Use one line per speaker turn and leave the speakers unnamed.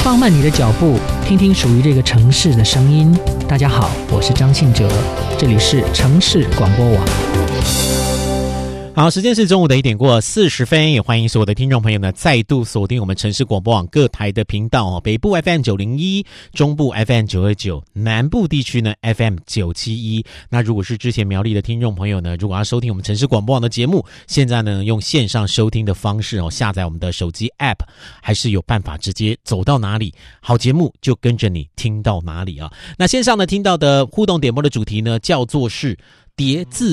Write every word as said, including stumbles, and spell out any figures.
放慢你的脚步，听听属于这个城市的声音。大家好，我是张信哲，这里是城市广播网。
好，时间是中午的一点过四十分，也欢迎所有的听众朋友呢再度锁定我们城市广播网各台的频道哦。北部 F M 九零一，中部 F M 九二九，南部地区呢 F M 九七一。那如果是之前苗栗的听众朋友呢，如果要收听我们城市广播网的节目，现在呢用线上收听的方式哦，下载我们的手机 App， 还是有办法直接走到哪里，好节目就跟着你听到哪里啊。那线上呢听到的互动点播的主题呢，叫做是叠字